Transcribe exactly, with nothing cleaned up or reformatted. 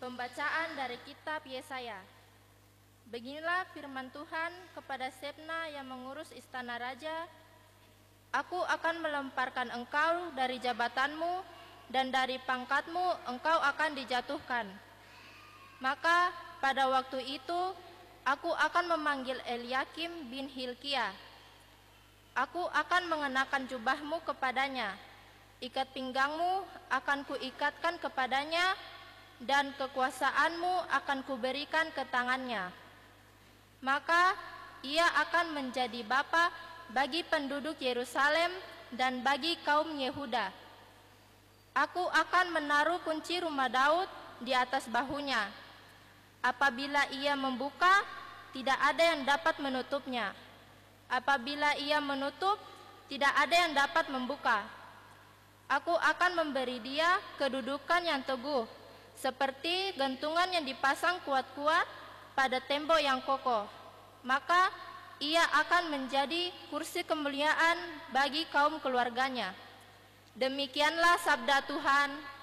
Pembacaan dari kitab Yesaya. Beginilah firman Tuhan kepada Sebna yang mengurus istana raja. Aku akan melemparkan engkau dari jabatanmu, dan dari pangkatmu engkau akan dijatuhkan. Maka pada waktu itu aku akan memanggil Eliakim bin Hilkiah. Aku akan mengenakan jubahmu kepadanya, ikat pinggangmu akan kuikatkan kepadanya, dan kekuasaanmu akan kuberikan ke tangannya. Maka ia akan menjadi bapa bagi penduduk Yerusalem dan bagi kaum Yehuda. Aku akan menaruh kunci rumah Daud di atas bahunya. Apabila ia membuka, tidak ada yang dapat menutupnya. Apabila ia menutup, tidak ada yang dapat membuka. Aku akan memberi dia kedudukan yang teguh, seperti gantungan yang dipasang kuat-kuat pada tembok yang kokoh. Maka ia akan menjadi kursi kemuliaan bagi kaum keluarganya. Demikianlah sabda Tuhan.